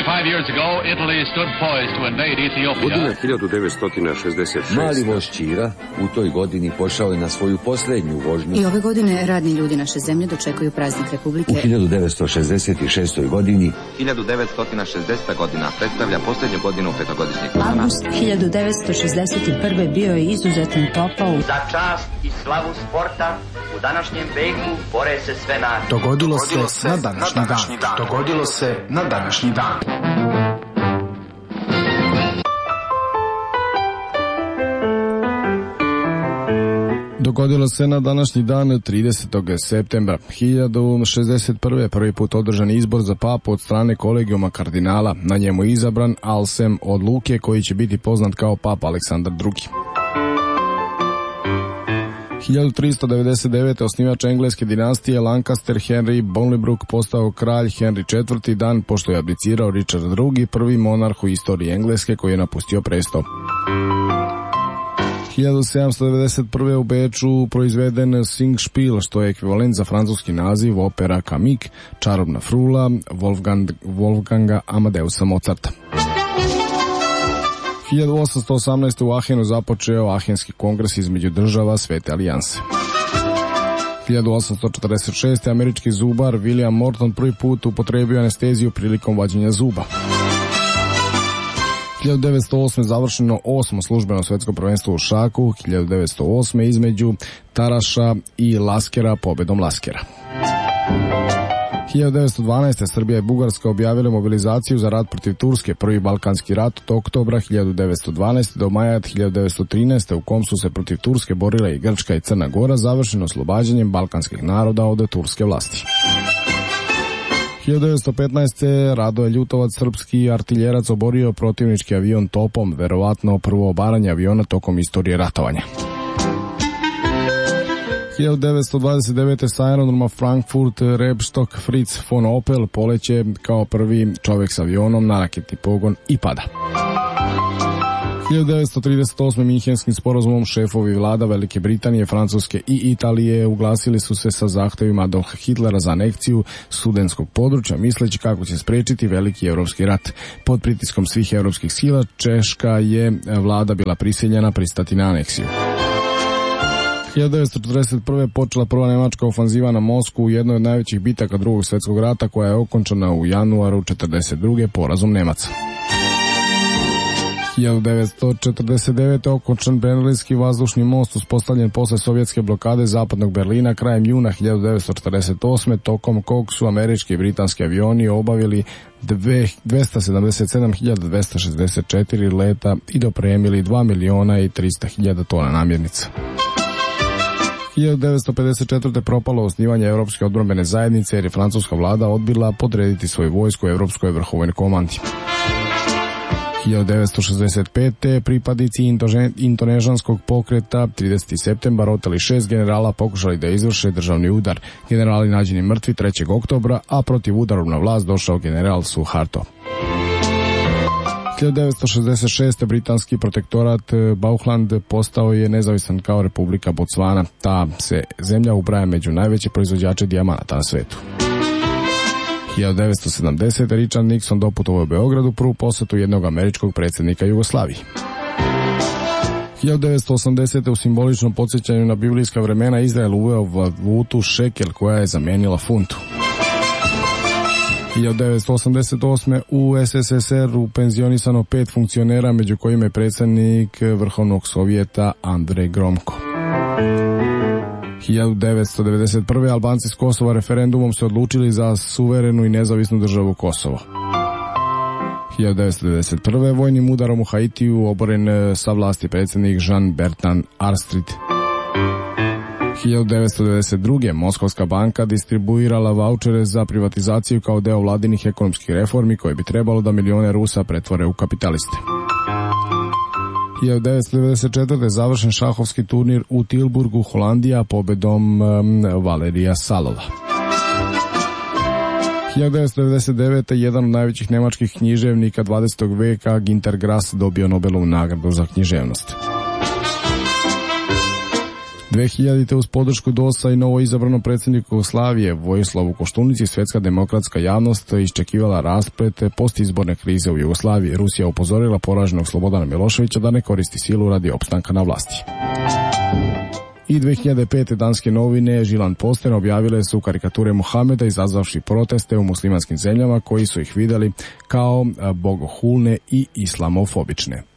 25 years ago, Italy stood poised to invade Ethiopia. Godina 1966. Mali voz Čira u toj godini pošao je na svoju posljednju vožnju. I ove godine radni ljudi naše zemlje dočekuju praznik Republike. U 1966. godini 1960. godina predstavlja posljednju godinu petogodišnjeg plana. Avgust 1961. bio je izuzetno topao. Za čast i slavu sporta u današnjem veku bore se sve nacije. Dogodilo se na današnji dan. Dogodilo se na današnji dan. Dogodilo se na današnji dan 30. septembra 1061. prvi put održan izbor za papu od strane kolegijuma kardinala. Na njemu je izabran Alsem od Luke, koji će biti poznat kao papa Aleksandar II. 1399. osnivač engleske dinastije Lancaster Henry Bolingbroke postao kralj Henry IV. Dan pošto je abdicirao Richard II. Prvi monarh u istoriji Engleske koji je napustio presto. 1791. u Beču proizveden Singspiel, što je ekvivalent za francuski naziv opera Kamik, čarobna frula Wolfganga Amadeusa Mozarta. 1818. u Ahenu započeo Ahenski kongres između država Svete alijanse. 1846. američki zubar William Morton prvi put upotrebio anesteziju prilikom vađenja zuba. 1908. završeno 8. službeno svjetsko prvenstvo u šaku, 1908. između Taraša i Laskera pobedom Laskera. 1912. Srbija i Bugarska objavile mobilizaciju za rat protiv Turske, prvi balkanski rat od oktobra 1912. do maja 1913. u kom su se protiv Turske borile i Grčka i Crna Gora, završeno oslobađanjem balkanskih naroda od turske vlasti. 1915. Radoje Ljutovac, srpski artiljerac, oborio protivnički avion topom, verovatno prvo obaranje aviona tokom istorije ratovanja. 1929. sa aerodroma Frankfurt Rebstock Fritz von Opel poleće kao prvi čovjek s avionom na raketni pogon i pada. 1938. Minhenskim sporazumom šefovi vlada Velike Britanije, Francuske i Italije uglasili su se sa zahtevima Adolfa Hitlera za anekciju sudenskog područja, misleći kako će spriječiti veliki evropski rat. Pod pritiskom svih evropskih sila češka je vlada bila prisiljena pristati na aneksiju. 1941. počela prva nemačka ofanziva na Moskvu u jednoj od najvećih bitaka Drugog svjetskog rata, koja je okončana u januaru 1942. porazom Nemaca. 1949. okončan Berlinski vazdušni most, uspostavljen posle sovjetske blokade zapadnog Berlina krajem juna 1948. tokom kog su američki i britanski avioni obavili 277.264 leta i dopremili 2.300.000 tona namirnica. 1954. propalo osnivanje Europske odbrambene zajednice jer je francuska vlada odbila podrediti svoju vojsku Europskoj vrhovnoj komandi. 1965. pripadnici indonežanskog pokreta 30. septembar oteli 6 generala, pokušali da izvrše državni udar. Generali nađeni mrtvi 3. oktobra, a protiv udarom na vlast došao general Suharto. 1966. britanski protektorat Bauchland postao je nezavisan kao Republika Botswana. Ta se zemlja ubraja među najveće proizvođače dijamanata na svetu. 1970. Richard Nixon doputovao u Beogradu, prvu posjetu jednog američkog predsjednika Jugoslaviji. 1980. u simboličnom podsjećanju na biblijska vremena Izrael uveo valutu šekel koja je zamenila funtu. 1988. u SSSR penzionisano 5 funkcionera, među kojima je predsjednik Vrhovnog sovjeta Andrej Gromko. 1991. Albanci s Kosova referendumom se odlučili za suverenu i nezavisnu državu Kosovo. 1991. vojnim udarom u Haitiju oboren sa vlasti predsjednik Jean-Bertrand Aristide. 1992. Moskovska banka distribuirala vaučere za privatizaciju kao deo vladinih ekonomskih reformi koje bi trebalo da milione Rusa pretvore u kapitaliste. 1994. završen šahovski turnir u Tilburgu, Holandija, pobedom Valerija Salova. 1999. jedan od najvećih nemačkih književnika 20. veka, Günter Grass, dobio Nobelovu nagradu za književnost. 2000. uz podršku DOS-a i novo izabranom predsjedniku Jugoslavije Vojislavu Koštunici svjetska demokratska javnost iščekivala rasplet postizborne krize u Jugoslaviji. Rusija upozorila poraženog Slobodana Miloševića da ne koristi silu radi opstanka na vlasti. I 2005. danske novine Žiland Posten objavile su karikature Mohameda izazvavši proteste u muslimanskim zemljama koji su ih vidjeli kao bogohulne i islamofobične.